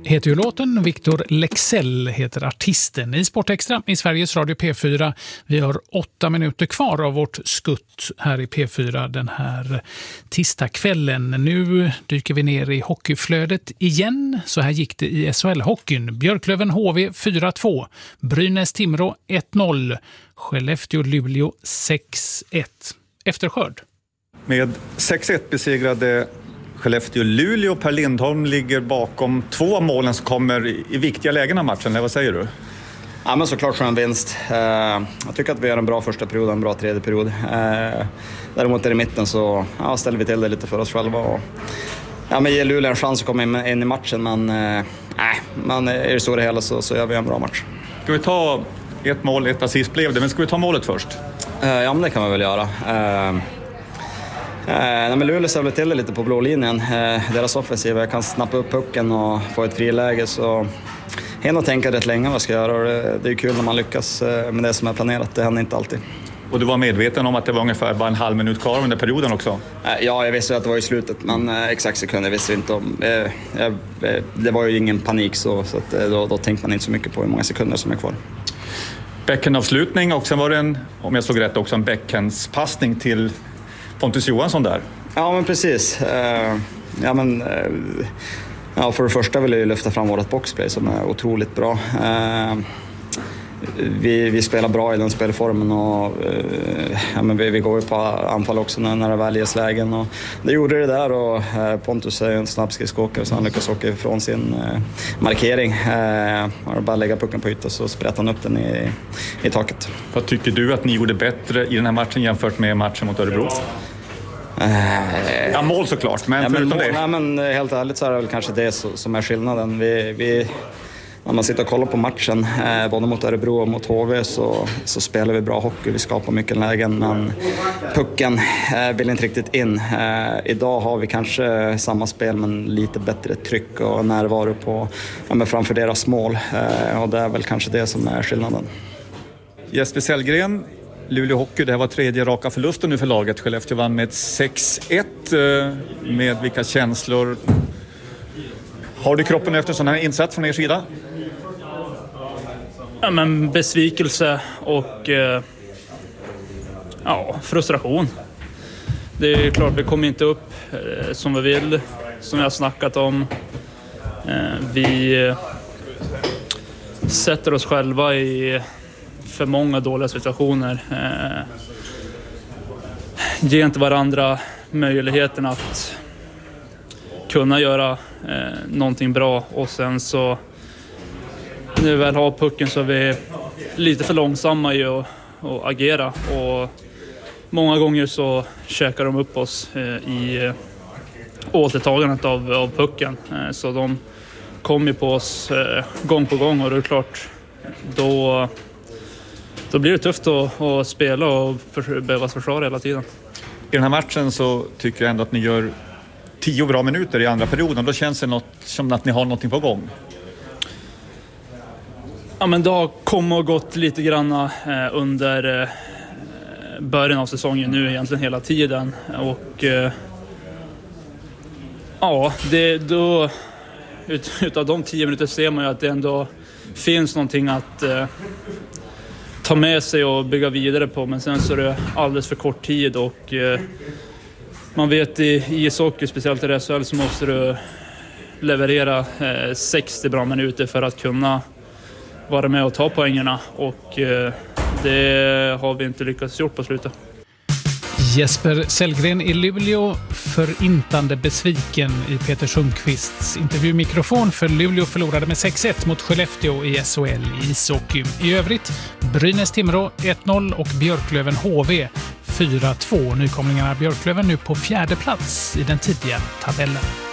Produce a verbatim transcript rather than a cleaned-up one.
heter ju låten, Victor Leksell heter artisten. I Sportextra i Sveriges Radio P fyra. Vi har åtta minuter kvar av vårt skutt här i P fyra den här tisdagskvällen. Nu dyker vi ner i hockeyflödet igen. Så här gick det i S H L-hockeyn. Björklöven H V fyra två, Brynäs-Timrå ett noll, Skellefteå-Luleå sex ett. Efterskörd. Med sex ett besegrade Skellefteå-Luleå. Per Lindholm ligger bakom två av målen som kommer i viktiga lägen av matchen. Vad säger du? Ja, men såklart skön vinst. Jag tycker att vi gör en bra första period och en bra tredje period. Däremot är i mitten så ja, ställer vi till det lite för oss själva. Och, ja, men ger Luleå en chans att komma in, in i matchen. Men, nej, men i det stora hela så, så gör vi en bra match. Ska vi ta ett mål, ett assist blev det. Men ska vi ta målet först? Ja, men det kan vi väl göra. Eh, nej, men Luleå ställer till det lite på blå linjen. Eh, deras offensiva kan snappa upp pucken och få ett friläge, så hinner tänka rätt länge vad jag ska göra. Och det, det är kul när man lyckas med det som är planerat. Det händer inte alltid. Och du var medveten om att det var ungefär bara en halv minut kvar under perioden också? Eh, ja, jag visste att det var i slutet, men eh, exakt sekunder visste jag inte om. Eh, eh, det var ju ingen panik, så, så att, eh, då, då tänkte man inte så mycket på hur många sekunder som är kvar. Bäckenavslutning, och sen var det en, om jag såg rätt, också en bäckenspassning till Pontus Johansson där. Ja, men precis. Uh, ja, men, uh, ja, för det första vill jag ju lyfta fram vårt boxplay som är otroligt bra. Uh, vi, vi spelar bra i den spelformen och uh, ja, men vi, vi går ju på anfall också när, när det väl ges lägen. Och det gjorde det där, och uh, Pontus är en snabbskridskåkare så han lyckas åka ifrån sin uh, markering. Uh, och bara lägga pucken på ytan så sprätter han upp den i, i taket. Vad tycker du att ni gjorde bättre i den här matchen jämfört med matchen mot Örebro? Uh, ja, mål såklart, men, ja, men, förutom mål, det. nej, men helt ärligt så är det väl kanske det som är skillnaden. Vi, vi, när man sitter och kollar på matchen, eh, både mot Örebro och mot H V, så, så spelar vi bra hockey. Vi skapar mycket lägen, men pucken eh, vill inte riktigt in. Eh, idag har vi kanske samma spel, men lite bättre tryck och närvaro på, ja, men framför deras mål. Eh, och det är väl kanske det som är skillnaden. Jesper Sellgren, Luleå Hockey, det här var tredje raka förlusten nu för laget. Skellefteå vann med sex ett. Med vilka känslor har du kroppen efter sån här insats från er sida? Ja, men besvikelse och eh, ja, frustration. Det är klart, vi kommer inte upp eh, som vi vill, som jag har snackat om. Eh, vi eh, sätter oss själva i för många dåliga situationer. Eh, ger inte varandra möjligheten att kunna göra eh, någonting bra, och sen så när vi väl har pucken så är vi lite för långsamma i att, att agera, och många gånger så käkar de upp oss eh, i återtagandet av, av pucken, eh, så de kommer på oss eh, gång på gång, och det är klart då Då blir det tufft att, att spela och för, behöva försvara hela tiden. I den här matchen så tycker jag ändå att ni gör tio bra minuter i andra perioden. Då känns det något, som att ni har någonting på gång. Ja, men det har kommit och gått lite grann eh, under eh, början av säsongen nu egentligen hela tiden. Och eh, ja, det, då, ut, utav de tio minuter ser man ju att det ändå finns någonting att eh, ta med sig och bygga vidare på, men sen så är det alldeles för kort tid, och eh, man vet i ishockey, speciellt i S H L, så måste du leverera eh, sextio bra minuter för att kunna vara med och ta poängerna, och eh, det har vi inte lyckats gjort på slutet. Jesper Sellgren i Luleå, förintande besviken i Peter Sundqvists intervjumikrofon, för Luleå förlorade med sex ett mot Skellefteå i S H L i ishockey. I övrigt Brynäs-Timrå ett noll och Björklöven H V fyra två. Nykomlingarna Björklöven nu på fjärde plats i den tidiga tabellen.